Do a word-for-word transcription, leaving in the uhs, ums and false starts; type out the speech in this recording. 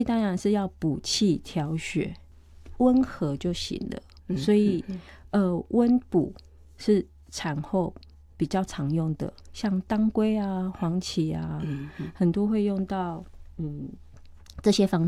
当然是要补气调血，温和就行了。嗯、所以呃，温补是产后比较常用的，像当归啊、黄芪啊，嗯、很多会用到嗯这些方